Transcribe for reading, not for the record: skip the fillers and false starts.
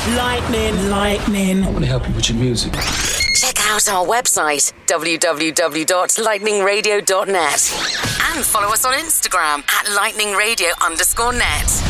Lightning. I want to help you with your music. Check out our website, www.lightningradio.net. And follow us on Instagram at lightningradio_net.